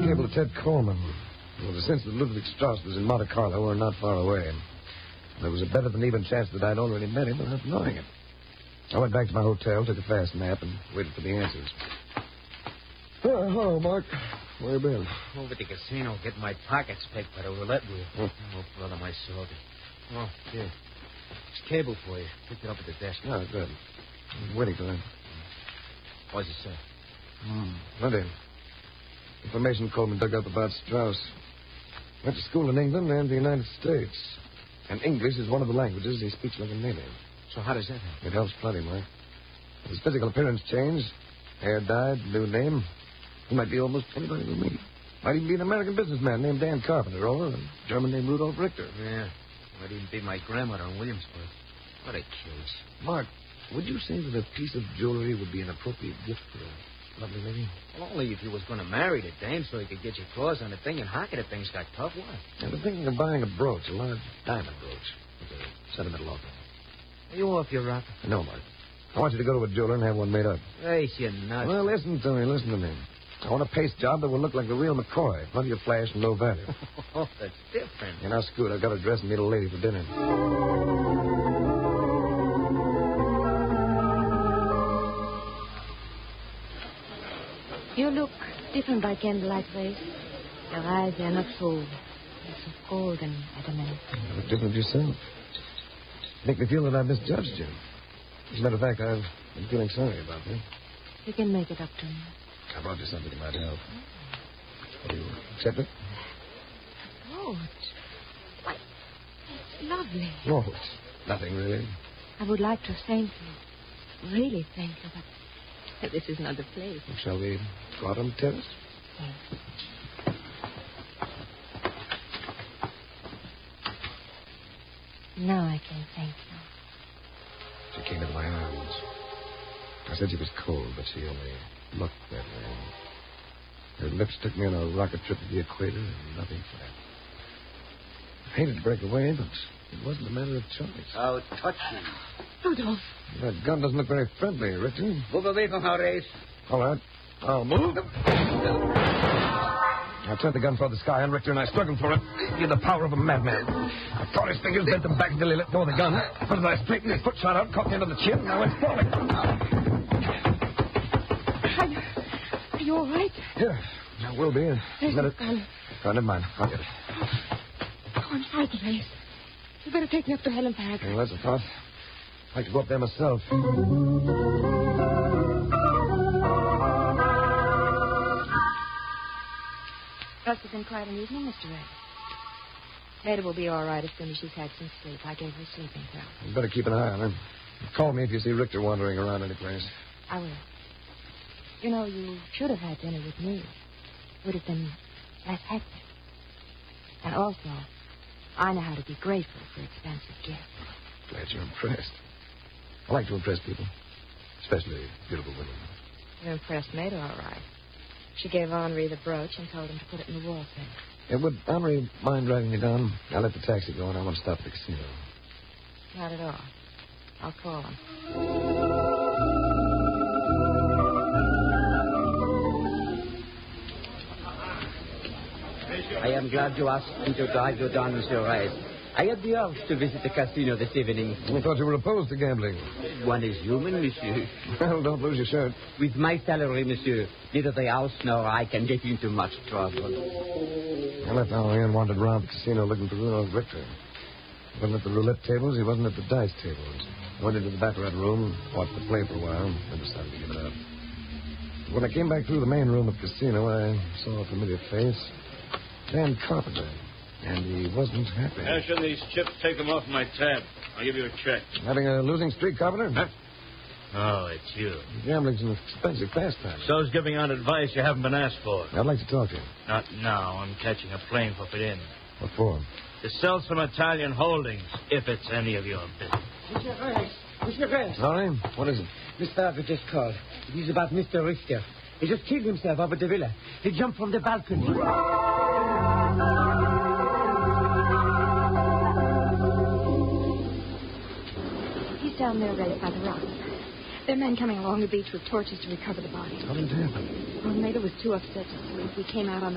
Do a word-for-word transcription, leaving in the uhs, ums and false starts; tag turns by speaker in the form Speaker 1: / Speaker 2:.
Speaker 1: cable to Ted Coleman. There was a sense that Ludwig Strauss was in Monte Carlo or not far away. There was a better than even chance that I'd already met him without knowing it. I went back to my hotel, took a fast nap, and waited for the answers. Oh, hello, Mark. Where you been?
Speaker 2: Over at the casino, getting my pockets picked by the roulette wheel.
Speaker 1: Huh?
Speaker 2: Oh, brother, my salty. Oh, here. It's cable for you. Picked it up at the desk.
Speaker 1: Oh, good. I'm waiting for that.
Speaker 2: What's it say?
Speaker 1: Hmm. Plenty. Information Coleman dug up about Strauss. Went to school in England and the United States. And English is one of the languages he speaks like a native.
Speaker 2: So how does that help?
Speaker 1: It helps plenty, Mark. His physical appearance changed. Hair dyed, new name. He might be almost anybody we meet. Might even be an American businessman named Dan Carpenter or a German named Rudolf Richter.
Speaker 2: Yeah. Might even be my grandmother in Williamsburg. What a case.
Speaker 1: Mark, would you say that a piece of jewelry would be an appropriate gift for a lovely lady?
Speaker 2: Well, only if you was going to marry the dame so he could get your claws on the thing and hock it if things got tough. What?
Speaker 1: I've been thinking of buying a brooch, a large diamond brooch, with a sentimental offer.
Speaker 2: Are you off your rocker?
Speaker 1: No, Mark. I want you to go to a jeweler and have one made up.
Speaker 2: Hey, you nuts.
Speaker 1: Well, listen to me, listen to me. I want a paste job that will look like the real McCoy. Plenty of flash and low value.
Speaker 2: Oh, that's different.
Speaker 1: And now, Scoot, I've got to dress and meet a lady for dinner.
Speaker 3: You look different by candlelight, Grace. Your eyes, they're not so... They're so cold and adamant.
Speaker 1: You look different yourself. Make me feel that I've misjudged you. As a matter of fact, I've been feeling sorry about that.
Speaker 3: You can make it up to me.
Speaker 1: I brought you something that might help. Will you accept it?
Speaker 3: Oh, it's... Why, it's lovely.
Speaker 1: No, it's nothing, really.
Speaker 3: I would like to thank you. Really thank you, but... but this is not the place.
Speaker 1: Shall we go out on the terrace?
Speaker 3: Yes. Now I can thank you.
Speaker 1: She came into my arms. I said she was cold, but she only looked that way. Her lips took me on a rocket trip to the equator and nothing flat. I hated to break away, but it wasn't a matter of choice.
Speaker 2: Oh, touch me.
Speaker 3: Rudolph.
Speaker 1: That gun doesn't look very friendly, Richter.
Speaker 2: Move away from her, Ace.
Speaker 1: All right. I'll move. I turned the gun toward the sky, and Richter and I struggled for it. He had the power of a madman. I caught his fingers, bent them back until he let go of the gun. But as I straightened, his foot shot out, caught me under the chin, and I went falling.
Speaker 3: Are you, are you all right?
Speaker 1: Yeah, I will be.
Speaker 3: There's
Speaker 1: Let
Speaker 3: the
Speaker 1: it...
Speaker 3: gun.
Speaker 1: Oh, never mind. I'll get it.
Speaker 3: Go on, fight the race. You better take me up to Helen Park.
Speaker 1: Well, that's a thought. I'd like to go up there myself.
Speaker 3: Must have been quite an evening, Mister Ray. Ada will be all right as soon as she's had some sleep. I gave her a sleeping pill.
Speaker 1: You better keep an eye on her. Call me if you see Richter wandering around any place.
Speaker 3: I will. You know, you should have had dinner with me. It would have been less hectic. And also, I know how to be grateful for expensive gifts.
Speaker 1: Glad you're impressed. I like to impress people, especially beautiful women.
Speaker 3: You impressed Maida, all right. She gave Henri the brooch and told him to put it in the wall thing.
Speaker 1: Yeah, would Henri mind driving me down? I'll let the taxi go, and I want to stop at the casino.
Speaker 3: Not at all. I'll call him.
Speaker 4: I am glad you asked me to drive you down, Monsieur Rice. I had the urge to visit the casino this evening.
Speaker 1: I thought you were opposed to gambling.
Speaker 4: One is human, Monsieur.
Speaker 1: Well, don't lose your shirt.
Speaker 4: With my salary, Monsieur, neither the house nor I can get into much trouble.
Speaker 1: I left Henri and wandered around the casino looking for Rudolph Richter. He wasn't at the roulette tables. He wasn't at the dice tables. I went into the baccarat room, watched the play for a while, then decided to give it up. When I came back through the main room of the casino, I saw a familiar face. Dan Carpenter. And he wasn't happy.
Speaker 5: Cash in these chips, take them off my tab. I'll give you a check.
Speaker 1: Having a losing streak, Carpenter?
Speaker 5: Huh? Oh, it's you.
Speaker 1: Gambling's an expensive pastime.
Speaker 5: So's giving out advice you haven't been asked for.
Speaker 1: I'd like to talk to you.
Speaker 5: Not now. I'm catching a plane for Pedin.
Speaker 1: What for?
Speaker 5: To sell some Italian holdings, if it's any of your business.
Speaker 4: Monsieur Rice, Monsieur Rice.
Speaker 1: Henri, what is it?
Speaker 4: Mister Abbott just called. It is about Mister Richter. He just killed himself over the villa. He jumped from the balcony.
Speaker 3: He's down there, Ray, by the rock. There are men coming along the beach with torches to recover the body.
Speaker 1: How did it happen?
Speaker 3: Well, Maida was too upset to sleep. We came out on the